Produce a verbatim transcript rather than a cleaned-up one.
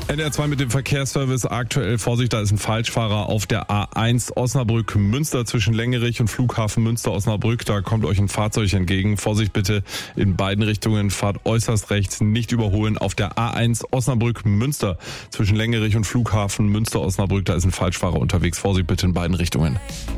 N R zwei mit dem Verkehrsservice. Aktuell Vorsicht, da ist ein Falschfahrer auf der A eins Osnabrück-Münster zwischen Längerich und Flughafen Münster-Osnabrück. Da kommt euch ein Fahrzeug entgegen. Vorsicht bitte in beiden Richtungen. Fahrt äußerst rechts, nicht überholen. Auf der A eins Osnabrück-Münster zwischen Längerich und Flughafen Münster-Osnabrück. Da ist ein Falschfahrer unterwegs. Vorsicht bitte in beiden Richtungen.